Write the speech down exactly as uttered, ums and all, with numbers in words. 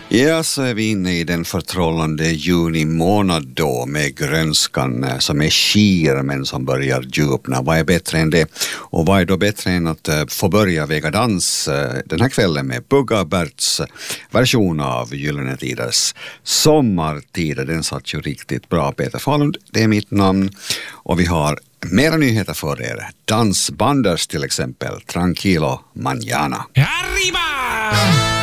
Ja, så är vi inne i den förtrollande juni månad då med grönskan som är skir men som börjar djupna. Vad är bättre än det? Och vad är då bättre än att uh, få börja väga dans uh, den här kvällen med Bugga Berts version av Gyllene Tiders Sommartider. Den satt ju riktigt bra. Peter Falund, det är mitt namn. Och vi har mera nyheter för er. Dansbanders till exempel. Tranquilo Mañana. Arriba!